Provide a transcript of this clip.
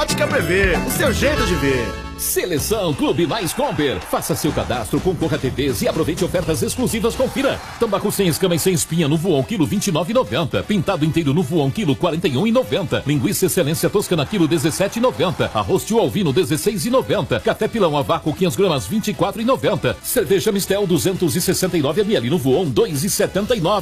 Ótica Prevê, o seu jeito de ver. Seleção Clube Mais Comper. Faça seu cadastro, concorra a TVs e aproveite ofertas exclusivas. Confira. Tambacu sem escama e sem espinha no Voon, quilo 29,90. Pintado inteiro no Voon, quilo 41,90. Linguiça Excelência Toscana, quilo 17,90. Arroz tio Alvino, 16,90. Café Pilão a vácuo, 500 gramas, 24,90. Cerveja Mistel, 269 ml no Voon, 2,79.